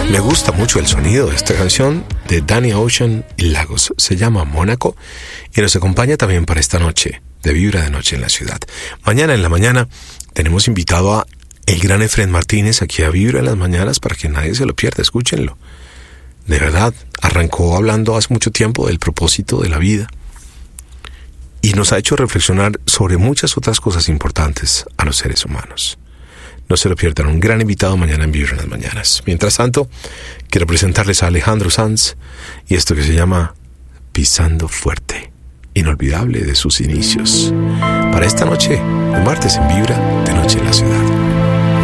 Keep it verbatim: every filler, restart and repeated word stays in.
Me gusta mucho el sonido de esta canción de Danny Ocean y Lagos. Se llama Mónaco y nos acompaña también para esta noche de Vibra de Noche en la Ciudad. Mañana en la mañana tenemos invitado a el gran Efren Martínez aquí a Vibra en las mañanas para que nadie se lo pierda. Escúchenlo. De verdad, arrancó hablando hace mucho tiempo del propósito de la vida y nos ha hecho reflexionar sobre muchas otras cosas importantes a los seres humanos. No se lo pierdan, un gran invitado mañana en Vibra en las mañanas. Mientras tanto, quiero presentarles a Alejandro Sanz y esto que se llama Pisando Fuerte, inolvidable de sus inicios. Para esta noche, el martes en Vibra de Noche en la Ciudad.